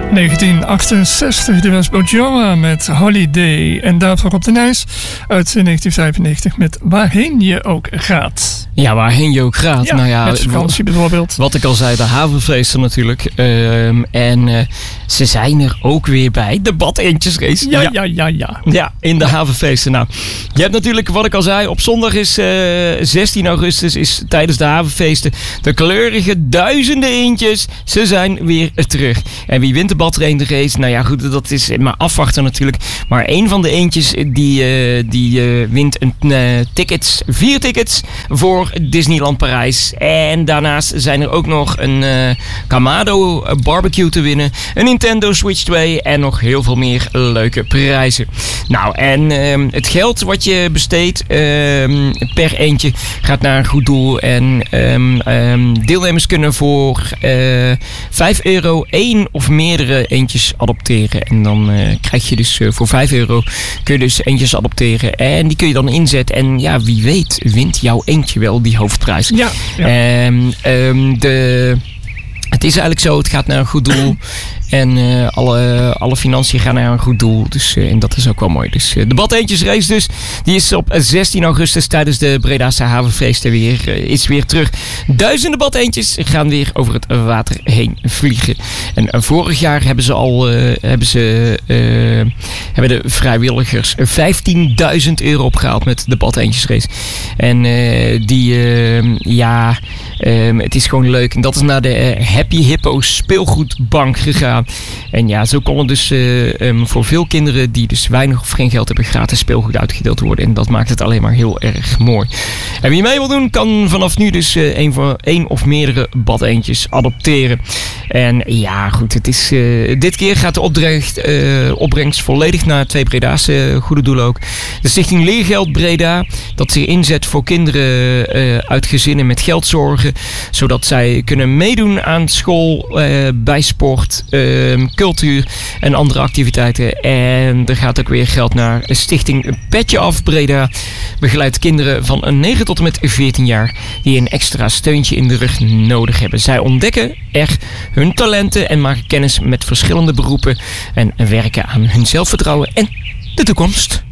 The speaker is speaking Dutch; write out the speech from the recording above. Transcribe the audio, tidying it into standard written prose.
1968, dit was Bojora met Holiday. En daarvoor op de Nijs uit 1995 met Waarheen je ook gaat. Ja, waarheen je ook gaat. Ja, nou ja, met vakantie bijvoorbeeld. Wat ik al zei, de havenfeesten natuurlijk. Ze zijn er ook weer bij. De badeentjesrace. Ja. Ja, in de havenfeesten. Nou, je hebt natuurlijk, wat ik al zei, op zondag is 16 augustus is tijdens de havenfeesten de kleurige duizenden eendjes. Ze zijn weer terug. En wie wint de badeentjesrace? Nou ja, goed, dat is maar afwachten natuurlijk. Maar één van de eendjes die wint tickets, 4 tickets voor Disneyland Parijs. En daarnaast zijn er ook nog een Kamado barbecue te winnen, een Nintendo Switch 2 en nog heel veel meer leuke prijzen. Nou, en het geld wat je besteedt per eentje gaat naar een goed doel. En deelnemers kunnen voor €5 één of meerdere eentjes adopteren. En dan krijg je dus voor €5 kun je dus eentjes adopteren. En die kun je dan inzetten. En ja, wie weet wint jouw eentje wel die hoofdprijs. Ja. Het is eigenlijk zo, het gaat naar een goed doel. En alle financiën gaan naar een goed doel. Dus, en dat is ook wel mooi. Dus de badeentjesrace dus, die is op 16 augustus tijdens de Bredase havenfeesten is weer terug. Duizenden badeentjes gaan weer over het water heen vliegen. En vorig jaar hebben de vrijwilligers €15.000 opgehaald met de badeentjesrace. En het is gewoon leuk. En dat is naar de Happy Hippo speelgoedbank gegaan. En ja, zo kon er dus voor veel kinderen die dus weinig of geen geld hebben, gratis speelgoed uitgedeeld worden. En dat maakt het alleen maar heel erg mooi. En wie mee wil doen, kan vanaf nu dus één of meerdere badeentjes adopteren. En ja, goed, het is dit keer gaat de opbrengst volledig naar 2 Breda's goede doelen ook. De Stichting Leergeld Breda, dat zich inzet voor kinderen uit gezinnen met geldzorgen, zodat zij kunnen meedoen aan school, bij sport, cultuur en andere activiteiten. En er gaat ook weer geld naar Stichting Petje Af Breda. Begeleidt kinderen van 9 tot en met 14 jaar die een extra steuntje in de rug nodig hebben. Zij ontdekken hun talenten en maken kennis met verschillende beroepen en werken aan hun zelfvertrouwen en de toekomst.